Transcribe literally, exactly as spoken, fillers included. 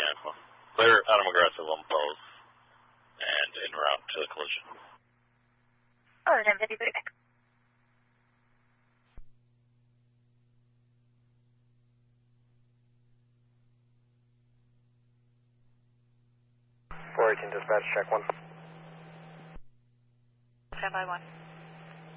Info. Clear Adam aggressive on pose and en route to the collision. Oh, ten fifty, put it back. four eighteen dispatch, check one. Stand by one.